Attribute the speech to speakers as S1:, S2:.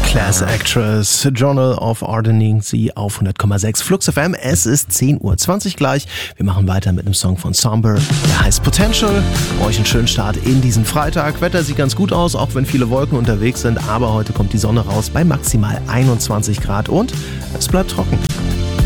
S1: Class Actress, Journal of Ordering, sie auf 100,6 Flux FM. Es ist 10:20 Uhr gleich. Wir machen weiter mit einem Song von Somber, der heißt Potential. Euch einen schönen Start in diesen Freitag. Wetter sieht ganz gut aus, auch wenn viele Wolken unterwegs sind. Aber heute kommt die Sonne raus bei maximal 21 Grad und es bleibt trocken.